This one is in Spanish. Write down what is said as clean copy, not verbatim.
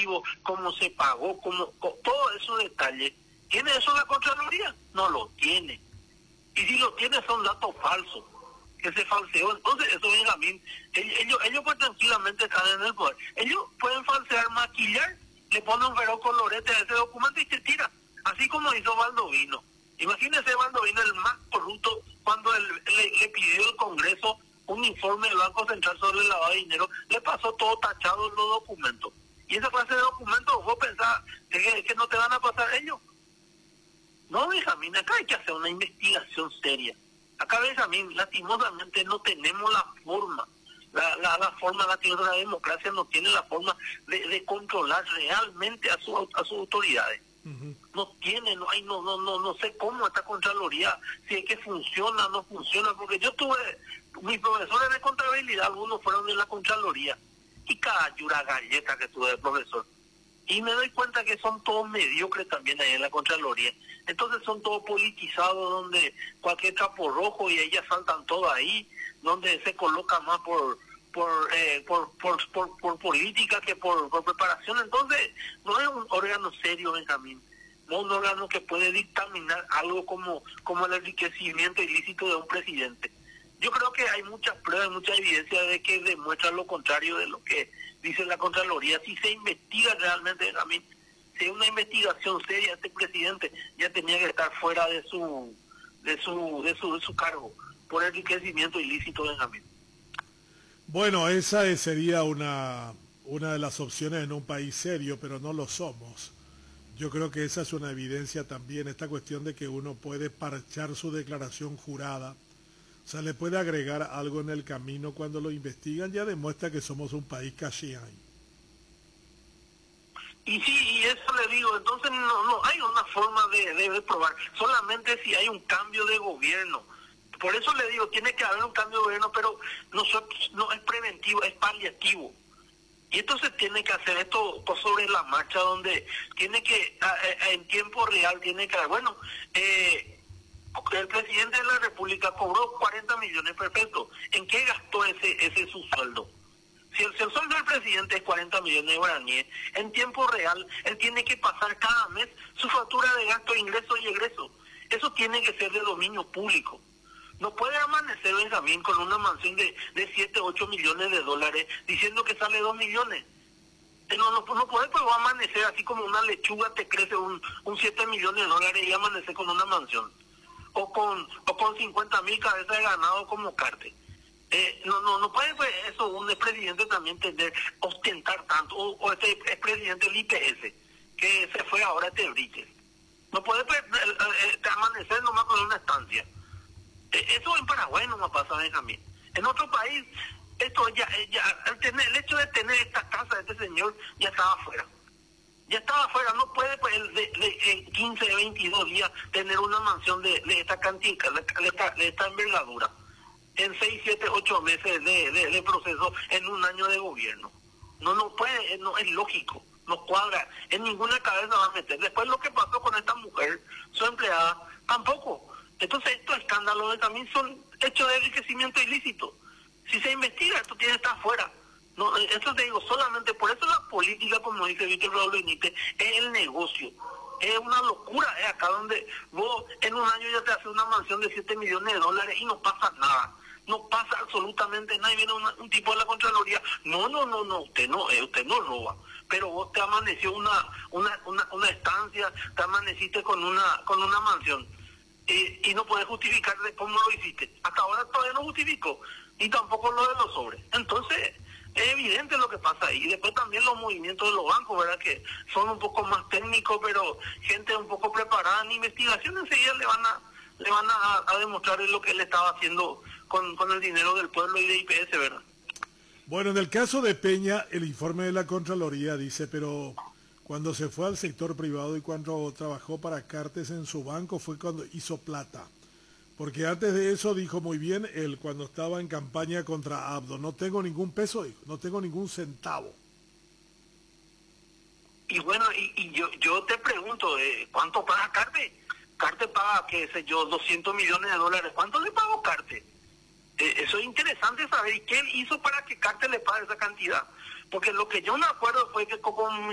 efectivo, cómo se pagó, todos esos detalles. ¿Tiene eso la Contraloría? No lo tiene. Y si lo tiene son datos falsos, que se falseó. Entonces eso, Benjamín, ellos pues tranquilamente están en el poder. Ellos pueden falsear, maquillar, le ponen un feroz colorete a ese documento y se tira. Así como hizo Baldovino. Imagínese Baldovino, el más corrupto, cuando le pidió al Congreso un informe del Banco Central sobre el lavado de dinero, le pasó todo tachado en los documentos. Y esa clase de documentos, vos pensás que no te van a pasar ellos. No, Benjamín, acá hay que hacer una investigación seria. Acá, Benjamín, lastimosamente no tenemos la forma. La forma, la democracia no tiene la forma de controlar realmente a sus autoridades. Uh-huh. No tiene, no sé cómo esta Contraloría, si es que funciona o no funciona, porque yo tuve, mis profesores de contabilidad, algunos fueron de la Contraloría, y cada llura galleta que tuve de profesor. Y me doy cuenta que son todos mediocres también ahí en la Contraloría. Entonces son todos politizados, donde cualquier trapo rojo y ellas saltan todo ahí, donde se coloca más por política que por preparación. Entonces no es un órgano serio, Benjamín. No es un órgano que puede dictaminar algo como el enriquecimiento ilícito de un presidente. Yo creo que hay muchas pruebas, mucha evidencia de que demuestra lo contrario de lo que dice la Contraloría. Si se investiga realmente, Benjamín, si es una investigación seria, este presidente ya tenía que estar fuera de su cargo por enriquecimiento ilícito, Benjamín. Bueno, esa sería una de las opciones en un país serio, pero no lo somos. Yo creo que esa es una evidencia también, esta cuestión de que uno puede parchar su declaración jurada. O sea, le puede agregar algo en el camino cuando lo investigan, ya demuestra que somos un país cachián. Y sí, y eso le digo, entonces no hay una forma de probar, solamente si hay un cambio de gobierno. Por eso le digo, tiene que haber un cambio de gobierno, pero no es preventivo, es paliativo. Y esto se tiene que hacer, esto sobre la marcha, donde tiene que, en tiempo real, tiene que haber, bueno, el presidente de la República cobró 40 millones, perfecto. ¿En qué gastó ese su sueldo? Si el sueldo del presidente es 40 millones de guaraníes, en tiempo real, él tiene que pasar cada mes su factura de gasto, ingresos y egresos. Eso tiene que ser de dominio público. No puede amanecer Benjamín con una mansión de 7, 8 millones de dólares diciendo que sale 2 millones. No puede pues, amanecer así como una lechuga te crece un 7 millones de dólares y amanecer con una mansión. O con 50,000 cabezas de ganado como Carte. No puede pues, eso un expresidente también ostentar tanto, o este expresidente del IPS, que se fue ahora a Tebrique. No puede pues, amanecer nomás con una estancia. Eso en Paraguay no me pasa, Benjamín. En otro país, esto el hecho de tener esta casa de este señor ya estaba afuera. Ya estaba afuera, no puede pues en 15, 22 días tener una mansión de esta cantidad, de esta envergadura. En 6, 7, 8 meses de proceso en un año de gobierno. No puede, no es lógico, no cuadra, en ninguna cabeza va a meter. Después lo que pasó con esta mujer, su empleada, tampoco. Entonces estos escándalos también son hechos de enriquecimiento ilícito. Si se investiga, esto tiene que estar afuera. No, eso te digo, solamente por eso la política, como dice Víctor Raúl Benítez, es el negocio. Es una locura, es acá donde vos en un año ya te haces una mansión de 7 millones de dólares y no pasa nada. No pasa absolutamente nada. Y viene un tipo de la Contraloría. No, usted no roba. Pero vos te amaneció una estancia, te amaneciste con una mansión. Y no puedes justificar de cómo lo hiciste. Hasta ahora todavía no justificó. Y tampoco lo de los sobres. Entonces, es evidente lo que pasa ahí. Y después también los movimientos de los bancos, ¿verdad? Que son un poco más técnicos, pero gente un poco preparada en investigación, enseguida le van a demostrar lo que él estaba haciendo con el dinero del pueblo y de IPS, ¿verdad? Bueno, en el caso de Peña, el informe de la Contraloría dice, pero cuando se fue al sector privado y cuando trabajó para Cartes en su banco fue cuando hizo plata. Porque antes de eso dijo muy bien él cuando estaba en campaña contra Abdo, no tengo ningún peso, no tengo ningún centavo. Y bueno, y yo te pregunto, ¿cuánto paga Cartes? Cartes paga, qué sé yo, 200 millones de dólares. ¿Cuánto le pagó Cartes? Eso es interesante saber. ¿Y qué él hizo para que Cartes le pague esa cantidad? Porque lo que yo me acuerdo fue que como